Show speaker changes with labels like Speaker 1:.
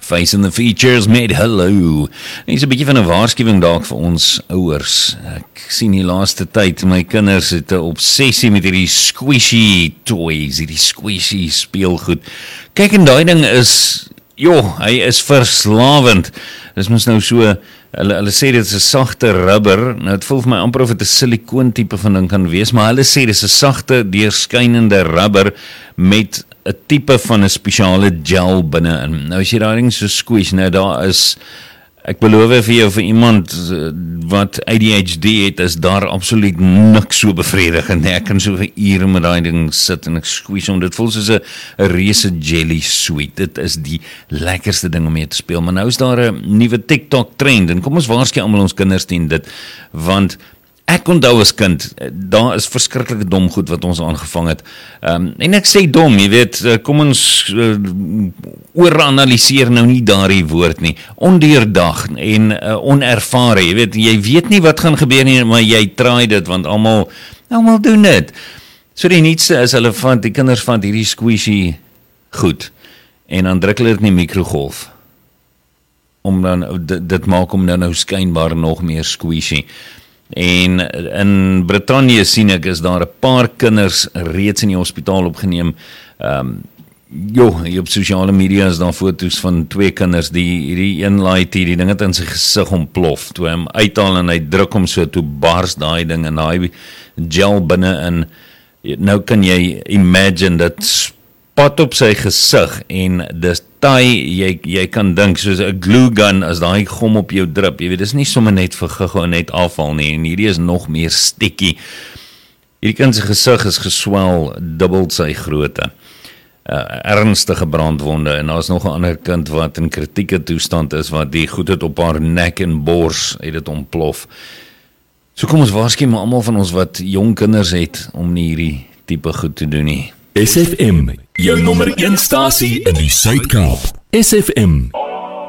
Speaker 1: Face in the Features met Hello. Dit is 'n bietjie van 'n waarskuwing dalk vir ons ouers. Ek sien die laaste tyd, my kinders het 'n obsessie met hierdie squishy toys, hierdie squishy speelgoed. Kyk, en daai ding is, hy is verslawend. Dis mos nou so, hulle sê dit is 'n sagte rubber. Nou, dit voel vir my amper of dit 'n silikoon tipe van ding kan wees, maar hulle sê dit is 'n sagte, deurskynende rubber met 'n tipe van 'n spesiale gel binne-in. Nou as jy daai ding so squish, nou daar is, ek beloof vir jou, vir iemand wat ADHD het, is daar absoluut niks so bevredigend nie. Ek kan so vir ure met daai ding sit en ek squeeze om. Dit voel soos 'n reuse jelly sweet. Dit is die lekkerste ding om mee te speel. Maar nou is daar 'n nuwe TikTok trend en kom ons waarsku almal ons kinders teen dit, want ek onthou as kind, daar is verskriklike dom goed wat ons aangevang het. En ek sê dom, jy weet, kom ons ooranaliseer nou nie daardie woord nie. Ondeurdag en onervare, jy weet nie wat gaan gebeur nie, maar jy try dit, want almal doen dit. So die nuutste is, die kinders van hierdie squishy goed, en dan druk hulle dit in die mikrogolf, om dan, dit maak hom nou skynbaar nog meer squishy. En in Brittanje sien ek, is daar 'n paar kinders reeds in die hospitaal opgeneem. Op sosiale media is daar foto's van 2 kinders, die een laaitie, die ding het in sy gesig ontplof, toe hy hom uithaal en hy druk hom so, toe bars daai ding en daai gel binne in. Nou kan jy imagine, dit spat op sy gesig en dis jy kan dink, soos 'n glue gun, as daai gom op jou drup, jy weet, dis nie sommer net vir gou net afval nie, en hierdie is nog meer sticky. Hierdie kind se gesig is geswel, dubbel sy grootte. Ernstige brandwonde, en daar is nog 'n ander kind wat in kritieke toestand is, wat die goed het op haar nek en bors, het dit ontplof. So kom ons waarsku maar almal van ons wat jong kinders het, om nie hierdie tipe goed te doen nie.
Speaker 2: SFM, jou nommer 1 stasie in die Suid-Kaap. SFM.